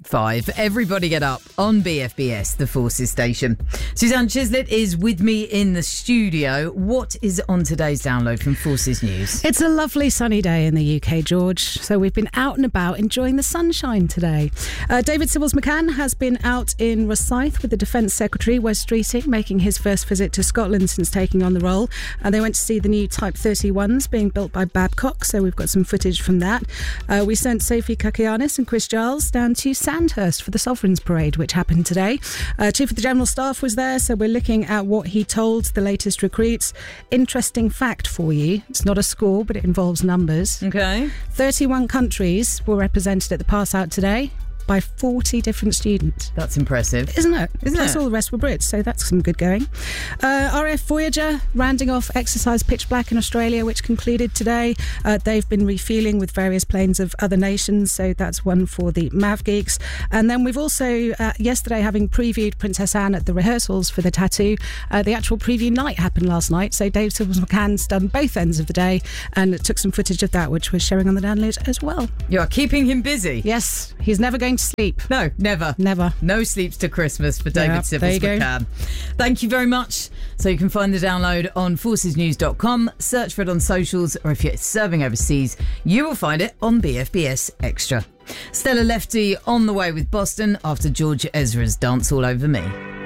5. Everybody get up on BFBS, the Forces station. Suzanne Chislett is with me in the studio. What is on today's download from Forces News? It's a lovely sunny day in the UK, George. So we've been out and about enjoying the sunshine today. David Sybills-McCann has been out in Rosyth with the Defence Secretary, Wes Streeting, making his first visit to Scotland since taking on the role. They went to see the new Type 31s being built by Babcock, so we've got some footage from that. We sent Sophie Kakianis and Chris Giles down to Sandhurst for the Sovereigns Parade, which happened today. Chief of the General Staff was there, so we're looking at what he told the latest recruits. Interesting fact for you. It's not a score, but it involves numbers. Okay. 31 countries were represented at the pass out today by 40 different students. That's impressive. Isn't it? Plus all the rest were Brits, so that's some good going. RAF Voyager rounding off exercise Pitch Black in Australia, which concluded today. They've been refuelling with various planes of other nations, so that's one for the MAV geeks. And then we've also, yesterday, having previewed Princess Anne at the rehearsals for the tattoo, the actual preview night happened last night, so Dave Sybills-McCann's done both ends of the day and took some footage of that, which we're sharing on the download as well. You are keeping him busy. Yes, he's never going to sleep. No, never. Never. No sleeps to Christmas for David Sybills-McCann. Thank you very much. So you can find the download on forcesnews.com, search for it on socials, or if you're serving overseas, you will find it on BFBS Extra. Stella Lefty on the way with Boston after George Ezra's Dance All Over Me.